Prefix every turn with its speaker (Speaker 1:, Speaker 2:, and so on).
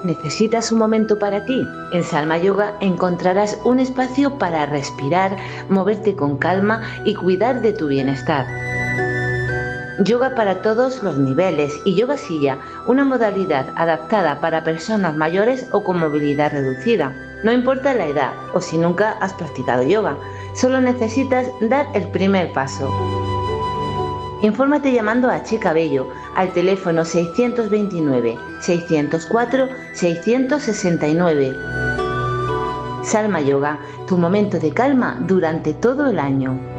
Speaker 1: ¿Necesitas un momento para ti? En Salma Yoga encontrarás un espacio para respirar, moverte con calma y cuidar de tu bienestar. Yoga para todos los niveles y yoga silla, una modalidad adaptada para personas mayores o con movilidad reducida. No importa la edad o si nunca has practicado yoga, solo necesitas dar el primer paso. Infórmate llamando a Chica Bello al teléfono 629 604 669. Salma Yoga, tu momento de calma durante todo el año.